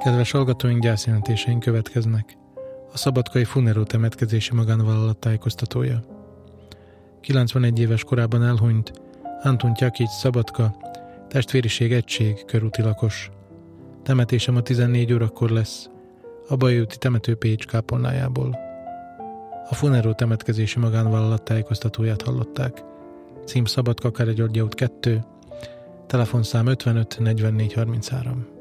Kedves hallgatóink, gyászjelentéseink következnek. A szabadkai Funero temetkezési magánvállalat tájékoztatója. 91 éves korában elhunyt Antun Tjakics Szabadka, Testvériség egység körúti lakos. Temetése ma 14 órakor lesz a Bajai úti temető Pécs kápolnájából. A Funero temetkezési magánvállalat tájékoztatóját hallották. Cím Szabadka, Károlyi György út 2, telefonszám 55 44 33.